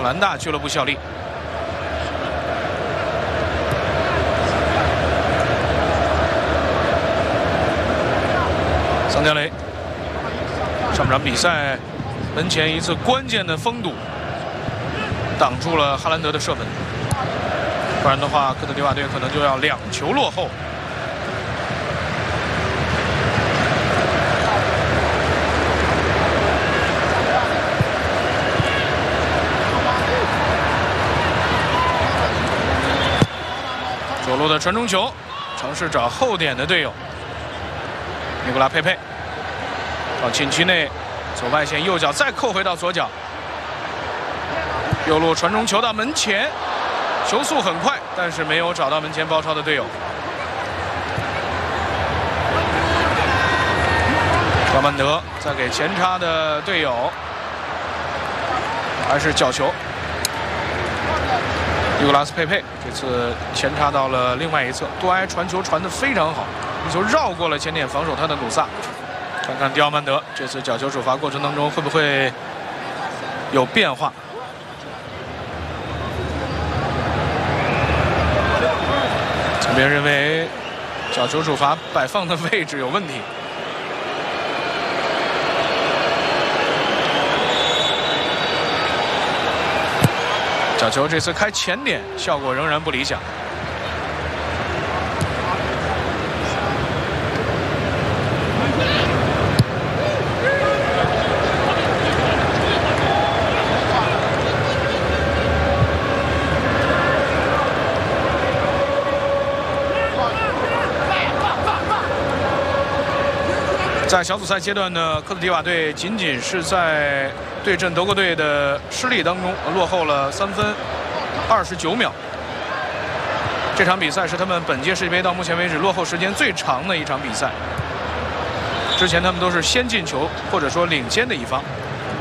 特兰大俱乐部效力。桑加雷上半场比赛门前一次关键的封堵，挡住了哈兰德的射门，不然的话，科特迪瓦队可能就要2球落后。左路的传中球，尝试找后点的队友尼古拉佩佩，到禁区内，左外线右脚再扣回到左脚，右路传中球到门前，球速很快，但是没有找到门前包抄的队友。拉曼德再给前插的队友，还是角球。尼古拉斯佩佩这次前插到了另外一侧，杜埃传球传得非常好，一球绕过了前点防守他的努萨。看看迪奥曼德这次角球主罚过程当中会不会有变化？这边认为角球主罚摆放的位置有问题。角球这次开前点，效果仍然不理想。在小组赛阶段呢，科特迪瓦队仅仅是在对阵德国队的失利当中落后了3分29秒。这场比赛是他们本届世界杯到目前为止落后时间最长的一场比赛。之前他们都是先进球或者说领先的一方。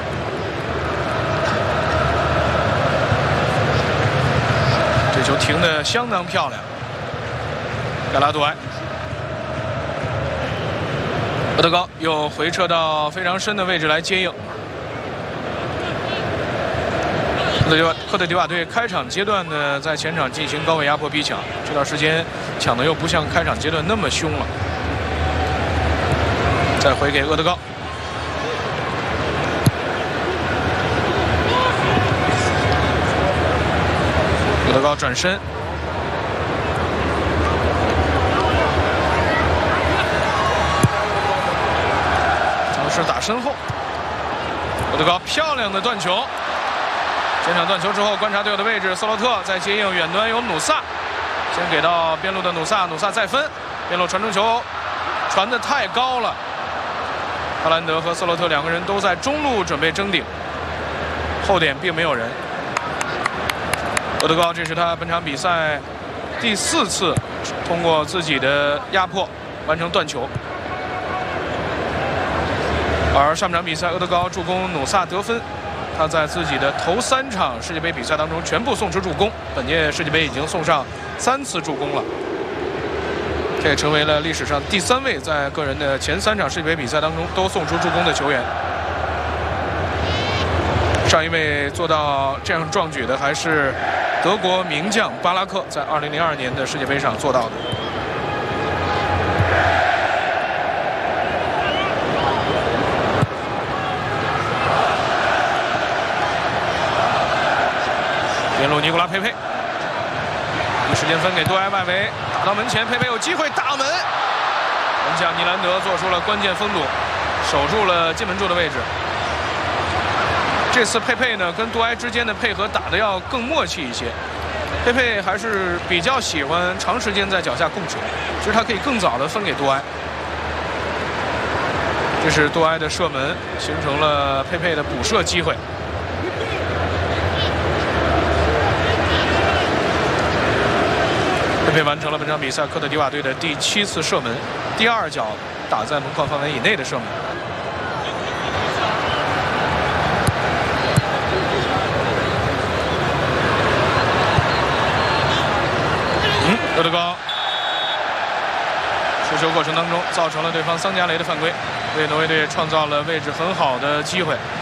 这球停得相当漂亮，盖拉杜埃。厄德高又回撤到非常深的位置来接应。科特迪瓦队开场阶段呢，在前场进行高位压迫逼抢，这段时间抢的又不像开场阶段那么凶了。再回给厄德高，厄德高转身。是打身后，厄德高漂亮的断球，前场断球之后观察队友的位置，斯洛特在接应，远端有努萨，先给到边路的努萨，努萨再分，边路传中球传得太高了，哈兰德和斯洛特2个人都在中路准备争顶，后点并没有人。厄德高这是他本场比赛第4次通过自己的压迫完成断球。而上半场比赛，厄德高助攻努萨得分，他在自己的头3场世界杯比赛当中全部送出助攻，本届世界杯已经送上3次助攻了，这也成为了历史上第3位在个人的前3场世界杯比赛当中都送出助攻的球员。上一位做到这样壮举的还是德国名将巴拉克，在2002年的世界杯上做到的。边路尼古拉佩佩，第一时间分给杜埃外围，打到门前，佩佩有机会打门，门将尼兰德做出了关键封堵，守住了进门柱的位置。这次佩佩呢跟杜埃之间的配合打得要更默契一些，佩佩还是比较喜欢长时间在脚下控球，其实他可以更早的分给杜埃。这是杜埃的射门，形成了佩佩的补射机会。佩佩完成了本场比赛科特迪瓦队的第7次射门，第2脚打在门框范围以内的射门。厄德高持球过程当中造成了对方桑加雷的犯规，为挪威队创造了位置很好的机会。